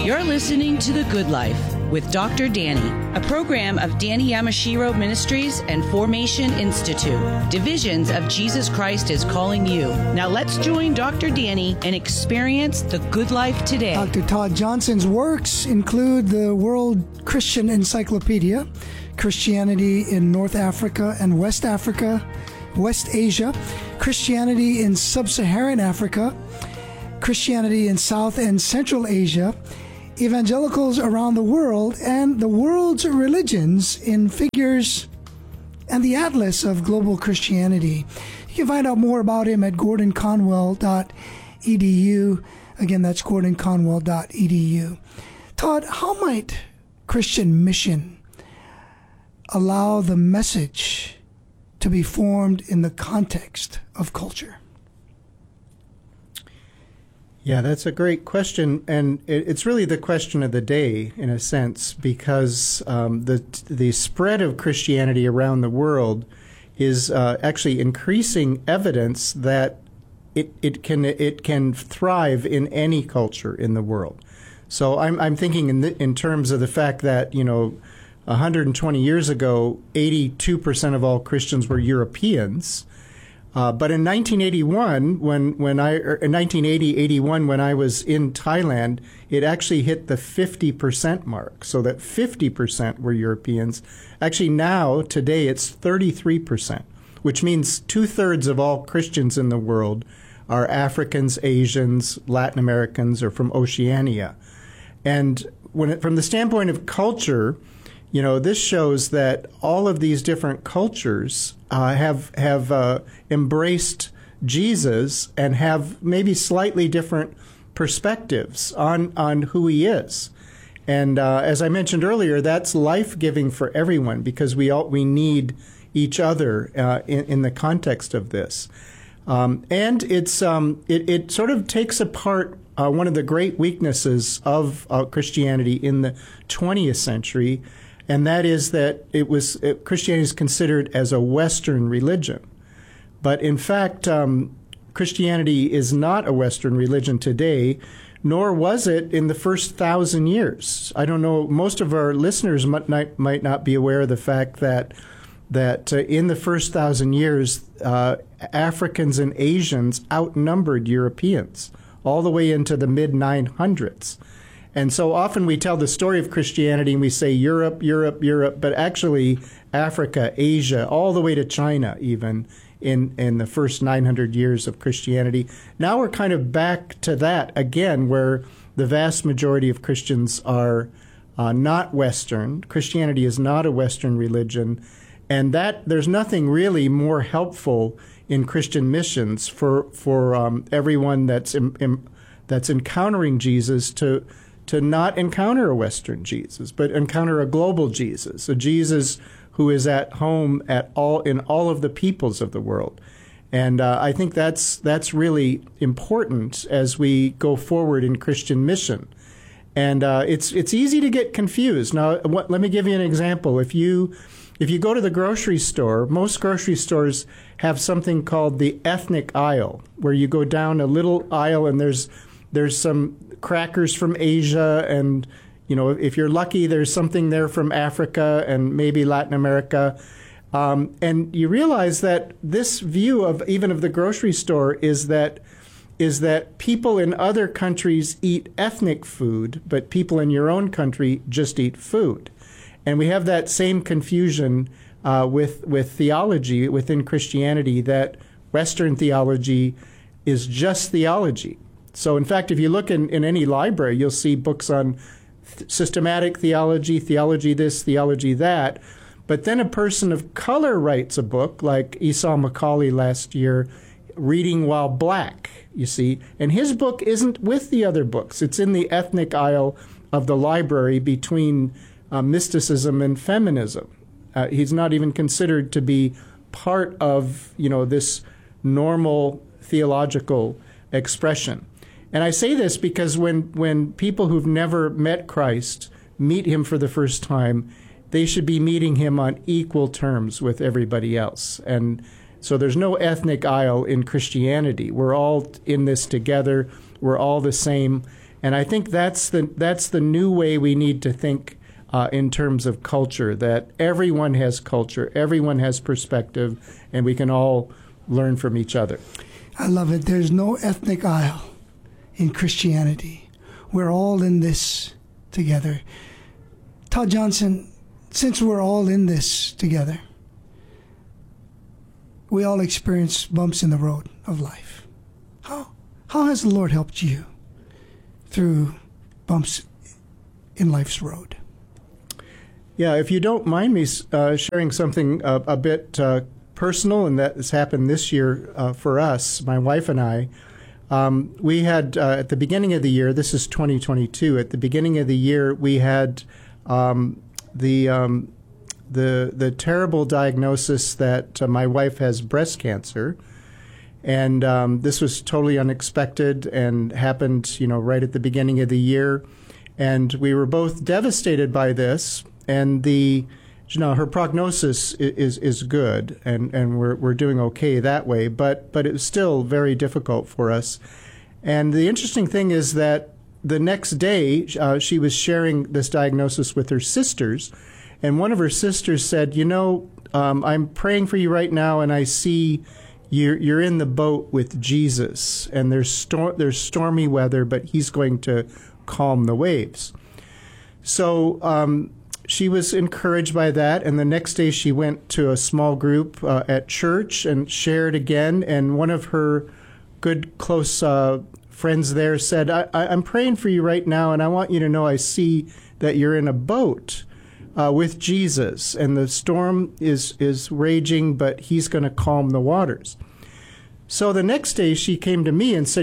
You're listening to The Good Life with Dr. Danny, a program of Danny Yamashiro Ministries and Formation Institute. Divisions of Jesus Christ is calling you. Now let's join Dr. Danny and experience the good life today. Dr. Todd Johnson's works include the World Christian Encyclopedia, Christianity in North Africa and West Africa, West Asia, Christianity in Sub-Saharan Africa, Christianity in South and Central Asia, Evangelicals Around the World, and the World's Religions in Figures, and the Atlas of Global Christianity. You can find out more about him at gordonconwell.edu. Again, that's gordonconwell.edu. Todd, how might Christian mission allow the message to be formed in the context of culture? Yeah, that's a great question, and it's really the question of the day, in a sense, because the spread of Christianity around the world is actually increasing evidence that it can thrive in any culture in the world. So I'm thinking in terms of the fact that 120 years ago, 82% of all Christians were Europeans. But in 1981, in 1980-81, when I was in Thailand, it actually hit the 50% mark, so that 50% were Europeans. Actually now, today, it's 33%, which means 2/3 of all Christians in the world are Africans, Asians, Latin Americans, or from Oceania. And from the standpoint of culture, this shows that all of these different cultures have embraced Jesus and have maybe slightly different perspectives on who he is. And as I mentioned earlier, that's life-giving for everyone because we need each other in the context of this. And it sort of takes apart one of the great weaknesses of Christianity in the 20th century, and that is that Christianity is considered as a Western religion. But in fact, Christianity is not a Western religion today, nor was it in the first 1,000 years. I don't know, most of our listeners might not be aware of the fact that in the first 1,000 years, Africans and Asians outnumbered Europeans all the way into the mid-900s. And so often we tell the story of Christianity and we say Europe, Europe, Europe, but actually Africa, Asia, all the way to China even in the first 900 years of Christianity. Now we're kind of back to that again, where the vast majority of Christians are not Western. Christianity is not a Western religion, and that there's nothing really more helpful in Christian missions for everyone that's encountering Jesus to not encounter a Western Jesus, but encounter a global Jesus, a Jesus who is at home in all of the peoples of the world. And I think that's really important as we go forward in Christian mission. And it's easy to get confused. Now, let me give you an example. If you go to the grocery store, most grocery stores have something called the ethnic aisle, where you go down a little aisle and there's some crackers from Asia, and if you're lucky, there's something there from Africa and maybe Latin America. And you realize that this view of the grocery store is that people in other countries eat ethnic food, but people in your own country just eat food. And we have that same confusion with theology within Christianity, that Western theology is just theology. So, in fact, if you look in any library, you'll see books on systematic theology, theology this, theology that. But then a person of color writes a book, like Esau McCaulley last year, Reading While Black, you see. And his book isn't with the other books. It's in the ethnic aisle of the library between mysticism and feminism. He's not even considered to be part of, this normal theological expression. And I say this because when people who've never met Christ meet him for the first time, they should be meeting him on equal terms with everybody else. And so there's no ethnic aisle in Christianity. We're all in this together. We're all the same. And I think that's the new way we need to think in terms of culture, that everyone has culture, everyone has perspective, and we can all learn from each other. I love it. There's no ethnic aisle in Christianity. We're all in this together. Todd Johnson, since we're all in this together, we all experience bumps in the road of life. How has the Lord helped you through bumps in life's road? Yeah, if you don't mind me sharing something a bit personal, and that has happened this year for us, my wife and I. We had, at the beginning of the year, this is 2022, at the beginning of the year, we had the terrible diagnosis that my wife has breast cancer. And this was totally unexpected and happened, right at the beginning of the year. And we were both devastated by this. And her prognosis is good, and we're doing okay that way. But it was still very difficult for us. And the interesting thing is that the next day she was sharing this diagnosis with her sisters, and one of her sisters said, I'm praying for you right now, and I see you're in the boat with Jesus, and there's stormy weather, but he's going to calm the waves. So she was encouraged by that, and the next day she went to a small group at church and shared again, and one of her good, close friends there said, I'm praying for you right now, and I want you to know I see that you're in a boat with Jesus, and the storm is raging, but he's going to calm the waters. So the next day she came to me and said,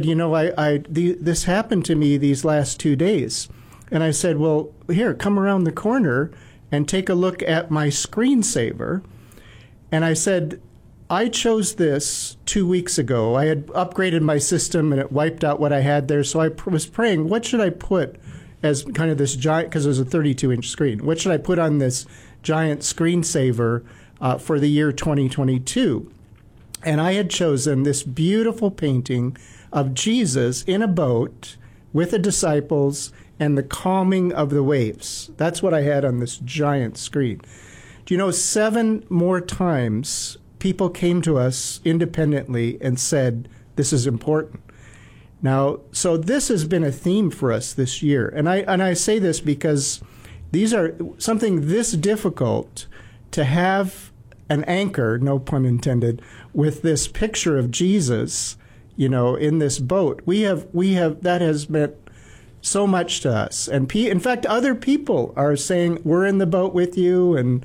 this happened to me these last 2 days. And I said, well, here, come around the corner and take a look at my screensaver. And I said, I chose this 2 weeks ago. I had upgraded my system and it wiped out what I had there. So I was praying, what should I put as kind of this giant, because it was a 32-inch screen, what should I put on this giant screensaver for the year 2022? And I had chosen this beautiful painting of Jesus in a boat with the disciples and the calming of the waves. That's what I had on this giant screen. Do you know, 7 more times people came to us independently and said, this is important. Now, so this has been a theme for us this year. And I say this because these are something this difficult to have an anchor, no pun intended, with this picture of Jesus, in this boat. We have that has meant so much to us. And in fact, other people are saying, we're in the boat with you. And,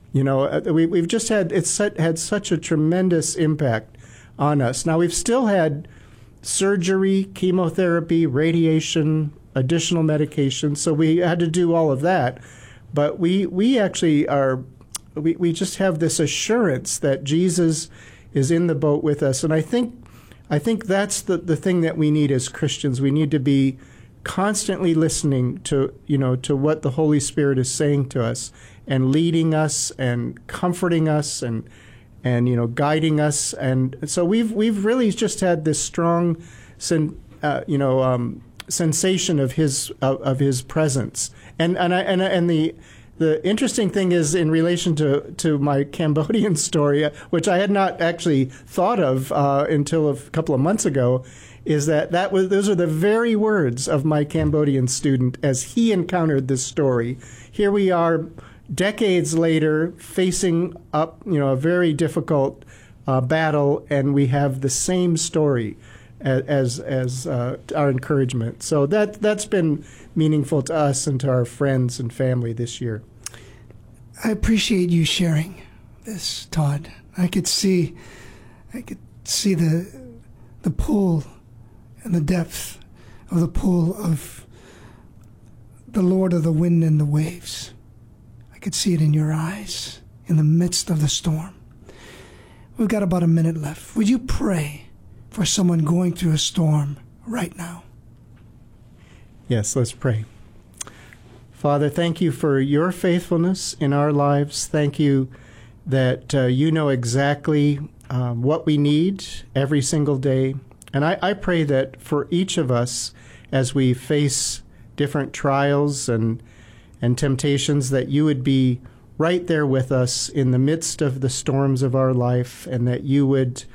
we've just had such a tremendous impact on us. Now, we've still had surgery, chemotherapy, radiation, additional medication. So we had to do all of that. But we actually we just have this assurance that Jesus is in the boat with us. And I think that's the thing that we need as Christians. We need to be constantly listening to what the Holy Spirit is saying to us and leading us and comforting us and guiding us. And so we've really just had this strong sensation of his presence. And the interesting thing is, in relation to my Cambodian story, which I had not actually thought of until a couple of months ago, is those are the very words of my Cambodian student as he encountered this story. Here we are, decades later, facing up a very difficult battle, and we have the same story as our encouragement. So that's been meaningful to us and to our friends and family this year. I appreciate you sharing this, Todd. I could see the pull and the depth of the pull of the Lord of the wind and the waves. I could see it in your eyes in the midst of the storm. We've got about a minute left. Would you pray for someone going through a storm right now? Yes, let's pray. Father, thank you for your faithfulness in our lives. Thank you that you know exactly what we need every single day. And I pray that for each of us, as we face different trials and temptations, that you would be right there with us in the midst of the storms of our life, and that you would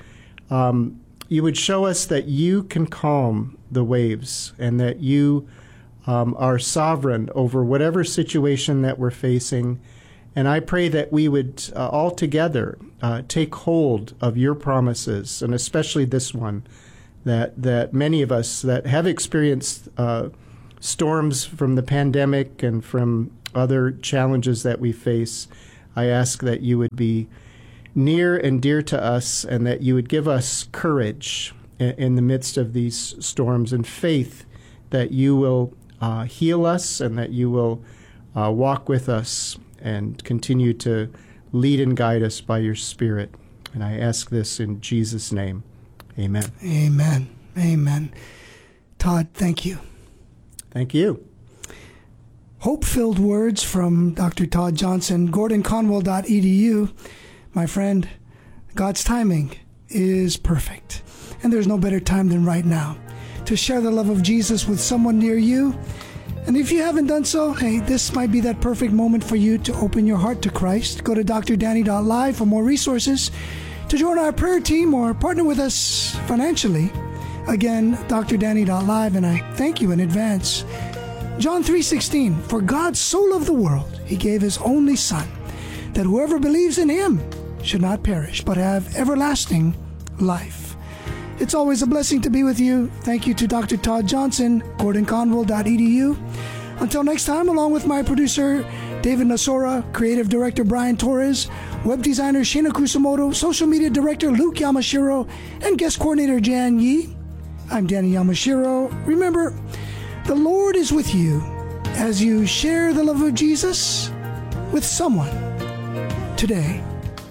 show us that you can calm the waves, and that you are sovereign over whatever situation that we're facing. And I pray that we would all together take hold of your promises, and especially this one, that many of us that have experienced storms from the pandemic and from other challenges that we face, I ask that you would be near and dear to us, and that you would give us courage in the midst of these storms, and faith that you will heal us, and that you will walk with us and continue to lead and guide us by your Spirit. And I ask this in Jesus' name. Amen. Amen. Amen. Todd, thank you. Thank you. Hope-filled words from Dr. Todd Johnson, GordonConwell.edu. My friend, God's timing is perfect. And there's no better time than right now to share the love of Jesus with someone near you. And if you haven't done so, hey, this might be that perfect moment for you to open your heart to Christ. Go to drdanny.live for more resources, to join our prayer team, or partner with us financially. Again, drdanny.live, and I thank you in advance. John 3:16, for God so loved the world, he gave his only Son, that whoever believes in him should not perish, but have everlasting life. It's always a blessing to be with you. Thank you to Dr. Todd Johnson, GordonConwell.edu. Until next time, along with my producer, David Nasora, creative director Brian Torres, web designer Shina Kusumoto, social media director Luke Yamashiro, and guest coordinator Jan Yi, I'm Danny Yamashiro. Remember, the Lord is with you as you share the love of Jesus with someone today.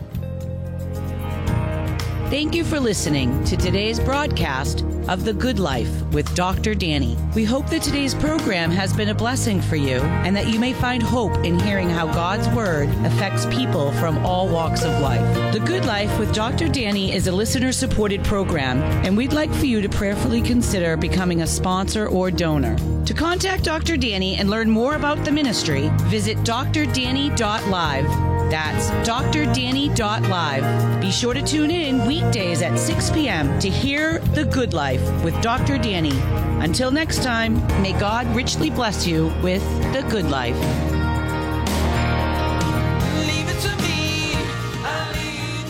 Thank you for listening to today's broadcast of The Good Life with Dr. Danny. We hope that today's program has been a blessing for you, and that you may find hope in hearing how God's Word affects people from all walks of life. The Good Life with Dr. Danny is a listener-supported program, and we'd like for you to prayerfully consider becoming a sponsor or donor. To contact Dr. Danny and learn more about the ministry, visit drdanny.live. That's drdanny.live. Be sure to tune in weekdays at 6 p.m. to hear The Good Life with Dr. Danny. Until next time, may God richly bless you with The Good Life. Leave it to me, I lead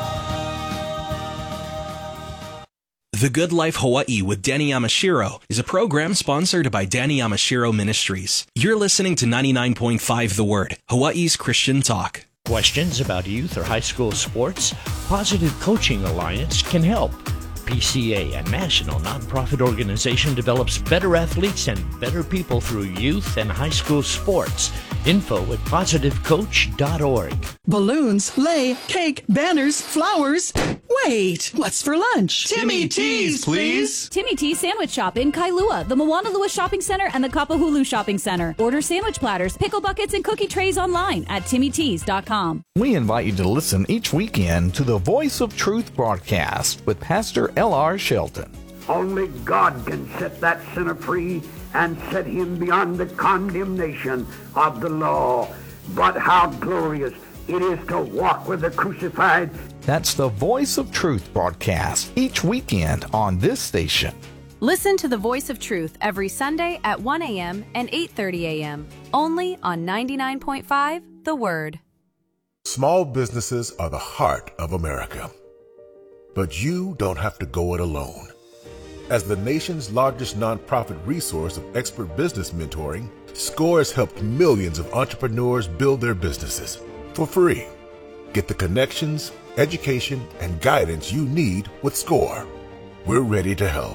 you, Lord. The Good Life Hawaii with Danny Yamashiro is a program sponsored by Danny Yamashiro Ministries. You're listening to 99.5 The Word, Hawaii's Christian talk. Questions about youth or high school sports? Positive Coaching Alliance can help. PCA, a national nonprofit organization, develops better athletes and better people through youth and high school sports. Info at positivecoach.org. Balloons, lei, cake, banners, flowers. Wait, what's for lunch? Timmy T's, please. Timmy T's Sandwich Shop in Kailua, the Moanalua Shopping Center, and the Kapahulu Shopping Center. Order sandwich platters, pickle buckets, and cookie trays online at timmytees.com. We invite you to listen each weekend to the Voice of Truth broadcast with Pastor L.R. Shelton. Only God can set that sinner free and set him beyond the condemnation of the law. But how glorious it is to walk with the crucified. That's the Voice of Truth broadcast each weekend on this station. Listen to the Voice of Truth every Sunday at 1 a.m. and 8:30 a.m. only on 99.5 The Word. Small businesses are the heart of America. But you don't have to go it alone. As the nation's largest nonprofit resource of expert business mentoring, SCORE has helped millions of entrepreneurs build their businesses for free. Get the connections, education, and guidance you need with SCORE. We're ready to help.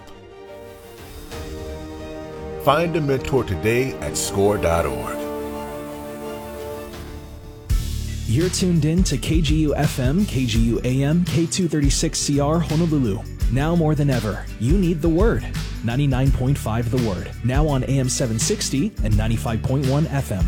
Find a mentor today at score.org. You're tuned in to KGU FM, KGU AM, K236CR Honolulu. Now more than ever, you need the Word. 99.5 The Word. Now on AM 760 and 95.1 FM.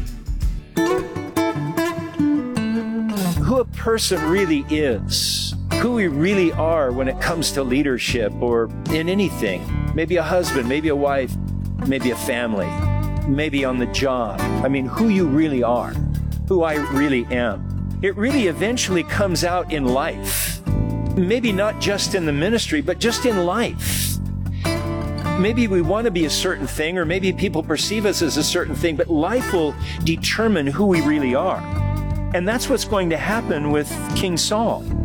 Who a person really is, who we really are when it comes to leadership or in anything, maybe a husband, maybe a wife, maybe a family, maybe on the job. I mean, who you really are, who I really am. It really eventually comes out in life. Maybe not just in the ministry, but just in life. Maybe we want to be a certain thing, or maybe people perceive us as a certain thing, but life will determine who we really are. And that's what's going to happen with King Saul.